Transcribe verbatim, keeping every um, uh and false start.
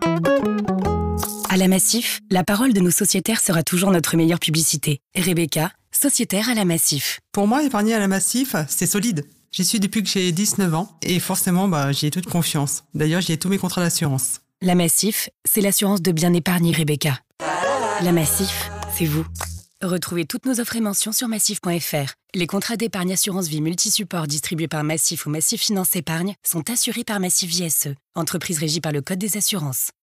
À la Massif, la parole de nos sociétaires sera toujours notre meilleure publicité. Rebecca, sociétaire à la Massif. Pour moi, épargner à la Massif, c'est solide. J'y suis depuis que j'ai dix-neuf ans et forcément, bah, j'y ai toute confiance. D'ailleurs, j'y ai tous mes contrats d'assurance. La Massif, c'est l'assurance de bien épargner, Rebecca. La Massif, c'est vous. Retrouvez toutes nos offres et mentions sur massif point f r. Les contrats d'épargne assurance vie multi-support distribués par Massif ou Massif Finance Épargne sont assurés par Massif J S E, entreprise régie par le Code des assurances.